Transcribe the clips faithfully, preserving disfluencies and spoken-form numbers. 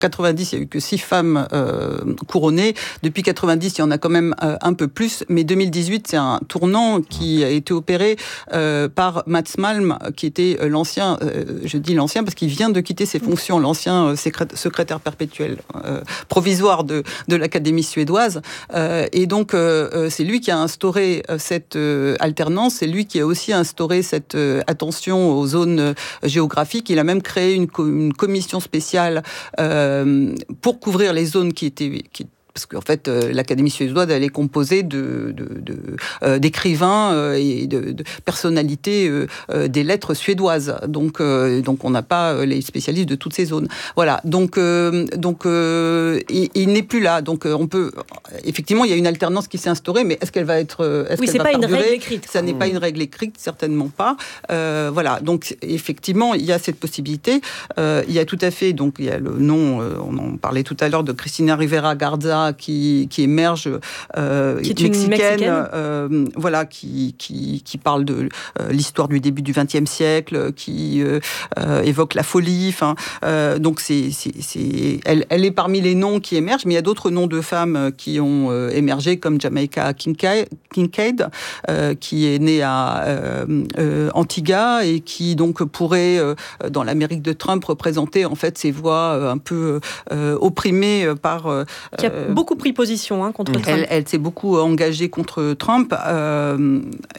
quatre-vingt-dix, il n'y a eu que six femmes euh, couronnées. Depuis quatre-vingt-dix, il y en a quand même euh, un peu plus. Mais deux mille dix-huit, c'est un tournant qui a été opéré euh, par Mats Malm, qui était l'ancien, euh, je dis l'ancien parce qu'il vient de quitter ses fonctions, l'ancien euh, secrétaire perpétuel euh, provisoire de, de l'Académie suédoise. Euh, et donc, euh, c'est lui qui a instauré cette euh, alternance. C'est lui qui a aussi instauré cette euh, attention aux zones euh, géographiques. Il a même créé une, co- une commission spéciale euh, pour couvrir les zones qui étaient... Qui, parce qu'en fait, euh, l'Académie suédoise, elle est composée de, de, de, euh, d'écrivains euh, et de, de personnalités euh, euh, des lettres suédoises. Donc, euh, donc on n'a pas euh, les spécialistes de toutes ces zones. Voilà. Donc, euh, donc euh, il, il n'est plus là. Donc, euh, on peut... Effectivement, il y a une alternance qui s'est instaurée, mais est-ce qu'elle va être... Est-ce oui, qu'elle c'est va pas perdurer ? Une règle écrite. Ça n'est mmh. pas une règle écrite, certainement pas. Euh, voilà. Donc, effectivement, il y a cette possibilité. Euh, il y a tout à fait... Donc, il y a le nom, euh, on en parlait tout à l'heure, de Cristina Rivera Garza, Qui, qui émerge, euh, qui est mexicaine, une mexicaine. Euh, voilà, qui, qui, qui parle de euh, l'histoire du début du vingtième siècle, qui euh, euh, évoque la folie. Enfin, euh, donc c'est, c'est, c'est, elle, elle est parmi les noms qui émergent, mais il y a d'autres noms de femmes qui ont euh, émergé, comme Jamaica Kincaid, Kincaid euh, qui est née à euh, euh, Antigua et qui donc pourrait, euh, dans l'Amérique de Trump, représenter en fait ces voix euh, un peu euh, opprimées par euh, qui a beaucoup pris position hein, contre Trump. Elle, elle s'est beaucoup engagée contre Trump. Euh,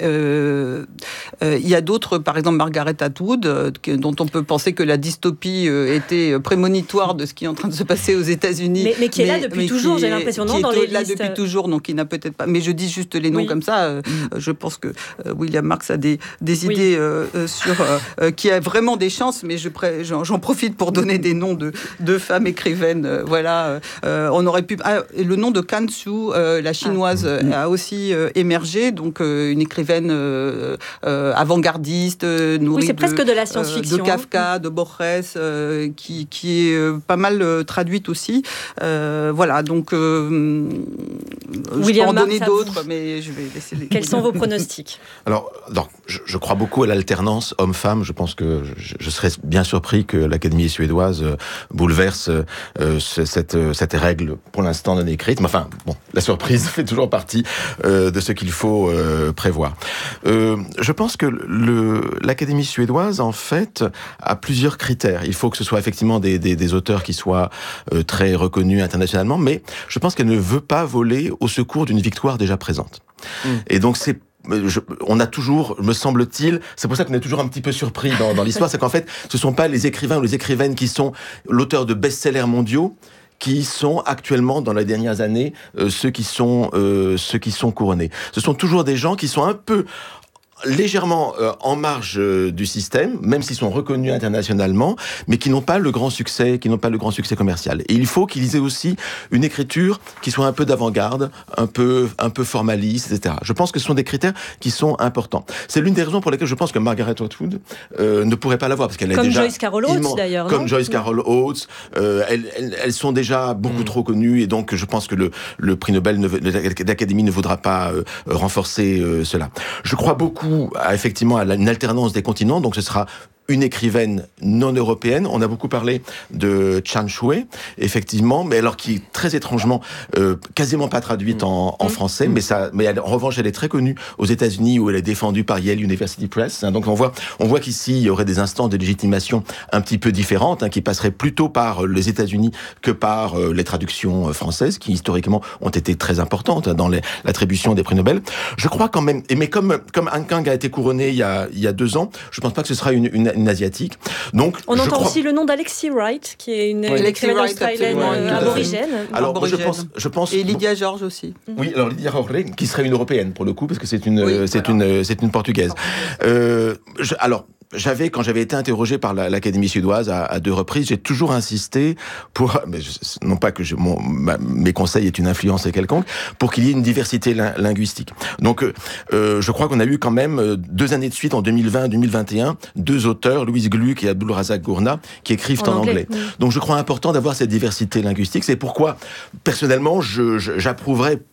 euh, euh, il y a d'autres, par exemple Margaret Atwood, euh, dont on peut penser que la dystopie euh, était prémonitoire de ce qui est en train de se passer aux États-Unis. Mais, mais qui est là depuis toujours, j'ai l'impression, non, qui dans est les là listes. depuis toujours, donc il n'a peut-être pas. Mais je dis juste les noms oui. comme ça. Euh, mm. Je pense que euh, William Marx a des, des oui. idées euh, sur euh, qui a vraiment des chances, mais je, j'en, j'en profite pour donner des noms de, de femmes écrivaines. Euh, voilà, euh, on aurait pu. Ah, le nom de Kan Su, euh, la chinoise, ah. a aussi euh, émergé, donc euh, une écrivaine euh, euh, avant-gardiste, euh, nourrie oui, c'est de, presque de la science-fiction. Euh, de Kafka, de Borges, euh, qui, qui est euh, pas mal euh, traduite aussi. Euh, voilà, donc euh, je peux en donner d'autres, vous. mais je vais laisser les... Quels sont vos pronostics ? Alors, donc, je, je crois beaucoup à l'alternance homme-femme. Je pense que je, je serais bien surpris que l'Académie suédoise euh, bouleverse euh, cette, cette règle, pour l'instant non écrite. Mais enfin, bon, la surprise fait toujours partie euh, de ce qu'il faut euh, prévoir. Euh, je pense que le, l'Académie suédoise, en fait, a plusieurs critères. Il faut que ce soit effectivement des, des, des auteurs qui soient euh, très reconnus internationalement, mais je pense qu'elle ne veut pas voler au secours d'une victoire déjà présente. Mmh. Et donc, c'est Je, on a toujours, me semble-t-il, c'est pour ça qu'on est toujours un petit peu surpris dans, dans l'histoire, c'est qu'en fait, ce ne sont pas les écrivains ou les écrivaines qui sont l'auteur de best-sellers mondiaux qui sont actuellement, dans les dernières années, euh, ceux qui sont, euh, ceux qui sont couronnés. Ce sont toujours des gens qui sont un peu légèrement euh, en marge euh, du système, même s'ils sont reconnus internationalement, mais qui n'ont pas le grand succès, qui n'ont pas le grand succès commercial. Et il faut qu'ils aient aussi une écriture qui soit un peu d'avant-garde, un peu, un peu formaliste, et cetera. Je pense que ce sont des critères qui sont importants. C'est l'une des raisons pour lesquelles je pense que Margaret Atwood euh, ne pourrait pas l'avoir, parce qu'elle est comme déjà Joyce Carol Oates immense, d'ailleurs, comme non Joyce Carol Oates. Euh, elles, elles, elles sont déjà beaucoup mmh. trop connues, et donc je pense que le, le prix Nobel, ne, l'Académie ne voudra pas euh, renforcer euh, cela. Je crois beaucoup À, effectivement à une alternance des continents, donc ce sera une écrivaine non européenne. On a beaucoup parlé de Chan Shui, effectivement, mais alors qui est très étrangement euh, quasiment pas traduite en, en français, mais ça, mais elle, en revanche, elle est très connue aux États-Unis où elle est défendue par Yale University Press. Hein, donc on voit, on voit qu'ici il y aurait des instances de légitimation un petit peu différentes, hein, qui passeraient plutôt par les États-Unis que par euh, les traductions françaises, qui historiquement ont été très importantes hein, dans les, l'attribution des prix Nobel. Je crois quand même, et mais comme comme Han Kang a été couronné il y a il y a deux ans, je pense pas que ce sera une, une une asiatique. Donc, on je entend crois... aussi le nom d'Alexis Wright, qui est une, oui, une écrivaine australienne euh, aborigène. Alors, aborigène. je pense, je pense. Et Lydia George aussi. Oui, alors Lydia George, qui serait une européenne pour le coup, parce que c'est une, oui, c'est voilà. une, c'est une portugaise. Euh, je, alors. J'avais, quand j'avais été interrogé par la, l'Académie suédoise à, à deux reprises, j'ai toujours insisté pour, mais je, non pas que je, mon, ma, mes conseils aient une influence quelconque, pour qu'il y ait une diversité lin, linguistique. Donc, euh, je crois qu'on a eu quand même deux années de suite, en deux mille vingt et deux mille vingt et un, deux auteurs, Louise Gluck et Abdul Razak Gourna, qui écrivent en, en anglais. anglais. Oui. Donc, je crois important d'avoir cette diversité linguistique. C'est pourquoi, personnellement, je, je, j'approuverais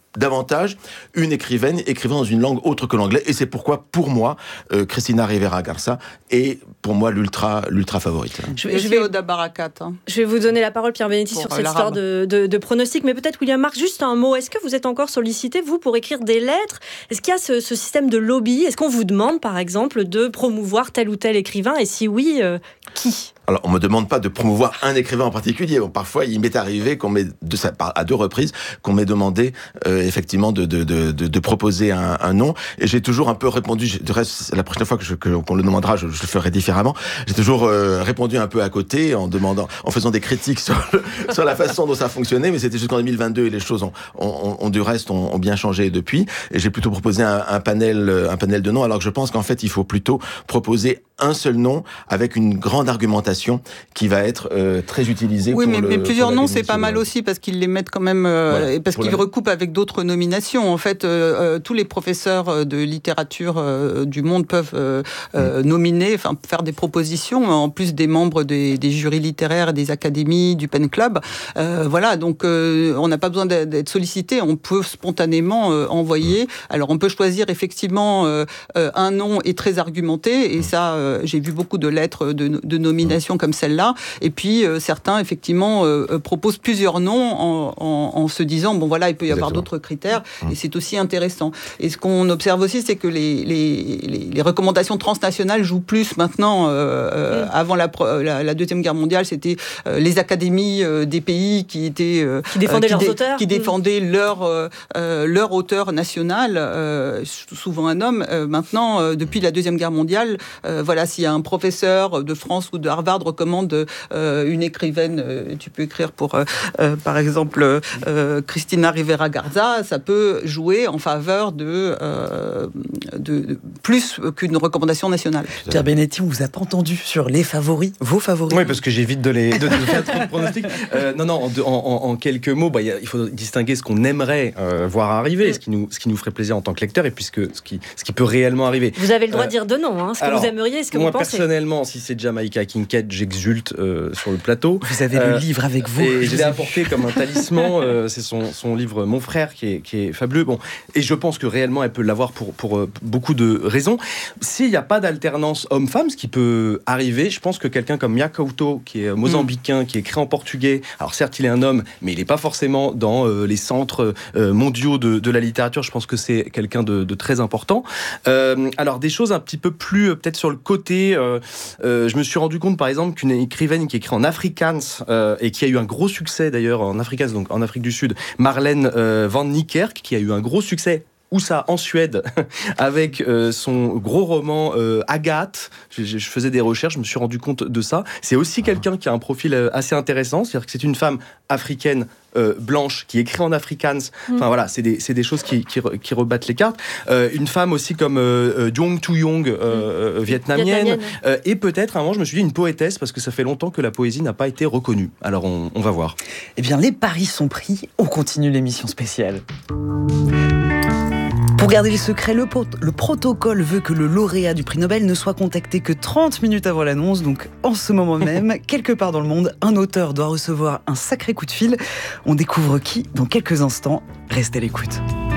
davantage une écrivaine écrivant dans une langue autre que l'anglais, et c'est pourquoi, pour moi, euh, Cristina Rivera Garza est, pour moi, l'ultra, l'ultra favorite. Je vais, je vais au Dabarakat. Hein. Je vais vous donner la parole, Pierre Benetti, pour sur cette l'arabe. histoire de, de, de pronostic, mais peut-être William Marx, juste un mot. Est-ce que vous êtes encore sollicité, vous, pour écrire des lettres ? Est-ce qu'il y a ce, ce système de lobby ? Est-ce qu'on vous demande, par exemple, de promouvoir tel ou tel écrivain ? Et si oui, euh, qui ? Alors, on me demande pas de promouvoir un écrivain en particulier. Bon, parfois, il m'est arrivé qu'on m'ait, de, à deux reprises, qu'on m'ait demandé euh, effectivement de, de, de, de, de proposer un, un nom. Et j'ai toujours un peu répondu. De reste, la prochaine fois que je, que, qu'on le demandera, je, je le ferai différemment. J'ai toujours euh, répondu un peu à côté, en demandant, en faisant des critiques sur, le, sur la façon dont ça fonctionnait. Mais c'était jusqu'en deux mille vingt-deux et les choses ont, ont, ont du reste ont, ont bien changé depuis. Et j'ai plutôt proposé un, un panel, un panel de noms. Alors que je pense qu'en fait, il faut plutôt proposer un seul nom avec une grande argumentation qui va être euh, très utilisée. Oui, pour mais, le, mais plusieurs noms, c'est pas de... mal aussi parce qu'ils les mettent quand même, euh, voilà, parce qu'ils la... recoupent avec d'autres nominations. En fait, euh, euh, tous les professeurs de littérature euh, du monde peuvent euh, euh, mmh. nominer, enfin faire des propositions, en plus des membres des, des jurys littéraires, des académies, du Pen Club. Euh, voilà, donc euh, on n'a pas besoin d'être sollicité, on peut spontanément euh, envoyer. Mmh. Alors on peut choisir effectivement euh, euh, un nom est très argumenté, et mmh. ça, euh, j'ai vu beaucoup de lettres de, de nomination mmh. comme celle-là. Et puis euh, certains effectivement euh, proposent plusieurs noms en, en, en se disant bon voilà, il peut y avoir Exactement. d'autres critères, mmh. et c'est aussi intéressant. Et ce qu'on observe aussi, c'est que les, les, les, les recommandations transnationales jouent plus maintenant. Euh, mmh. Avant la, la, la deuxième guerre mondiale, c'était euh, les académies euh, des pays qui étaient euh, qui défendaient euh, qui leurs dé, auteurs, qui défendaient mmh. leur euh, leur auteur national, euh, souvent un homme. Euh, maintenant, euh, depuis la deuxième guerre mondiale, euh, voilà, s'il y a un professeur de France ou de Harvard recommande euh, une écrivaine, euh, tu peux écrire pour, euh, euh, par exemple, euh, Cristina Rivera Garza, ça peut jouer en faveur de, euh, de, de plus qu'une recommandation nationale. Pierre Benetti, on vous a pas entendu sur les favoris, vos favoris. Oui, parce que j'évite de les de, de faire trop de pronostics. Euh, non, non, en, en, en quelques mots, bah, y a, il faut distinguer ce qu'on aimerait euh, voir arriver, ce qui nous, ce qui nous ferait plaisir en tant que lecteur, et puis ce, que, ce, qui, ce qui peut réellement arriver. Vous avez le droit euh, de dire de non, hein, ce que alors, vous aimeriez, ce que moi, vous pensez. Personnellement, si c'est Jamaica Kincaid, j'exulte euh, sur le plateau. Vous avez euh, le livre avec vous. Et je l'ai apporté comme un talisman. euh, c'est son, son livre Mon frère qui est, qui est fabuleux. Bon, et je pense que réellement, elle peut l'avoir pour, pour euh, beaucoup de raisons. S'il n'y a pas d'alternance homme-femme, ce qui peut arriver, je pense que quelqu'un comme Mia Couto, qui est mozambicain, mmh. qui écrit en portugais, alors certes, il est un homme, mais il n'est pas forcément dans euh, les centres euh, mondiaux de, de la littérature. Je pense que c'est quelqu'un de, de très important. Euh, alors, des choses un petit peu plus, euh, peut-être sur le côté, euh, euh, je me suis rendu compte, par exemple, qu'une écrivaine qui écrit en Afrikaans, euh, et qui a eu un gros succès d'ailleurs en Afrikaans, donc en Afrique du Sud, Marlène euh, Van Niekerk, qui a eu un gros succès où ça, en Suède, avec euh, son gros roman euh, Agathe. Je, je faisais des recherches, je me suis rendu compte de ça. C'est aussi quelqu'un qui a un profil euh, assez intéressant, c'est-à-dire que c'est une femme africaine euh, blanche qui écrit en Afrikaans. Enfin mm. voilà, c'est des, c'est des choses qui, qui, qui rebattent les cartes. Euh, une femme aussi comme euh, Jong Tu-Yong, euh, mm. vietnamienne. vietnamienne. Euh, et peut-être, à un moment, je me suis dit une poétesse, parce que ça fait longtemps que la poésie n'a pas été reconnue. Alors on, on va voir. Eh bien, les paris sont pris. On continue l'émission spéciale. Pour garder le secret, le, pot- le protocole veut que le lauréat du prix Nobel ne soit contacté que trente minutes avant l'annonce. Donc, en ce moment même, quelque part dans le monde, un auteur doit recevoir un sacré coup de fil. On découvre qui dans quelques instants. Restez à l'écoute.